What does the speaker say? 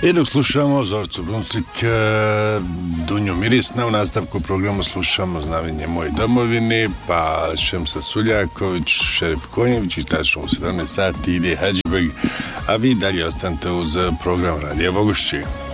I dok slušamo Zoricu Brunslik, Dunju Mirisna, u nastavku programu slušamo Znavenje moje domovini, pa Šemsa Suljaković, Šerif Konjević i tačno u 17 sati ide Hadžibeg, a vi dalje ostanete uz program Radija Bogošće.